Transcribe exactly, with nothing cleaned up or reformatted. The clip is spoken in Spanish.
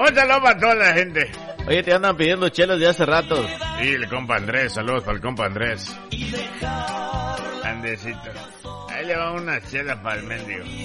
Un saludo para toda la gente. Oye, te andan pidiendo chelas de hace rato. Sí, el compa Andrés, saludos para el compa Andrés. Andesito. Ahí le va una chela para el mendigo.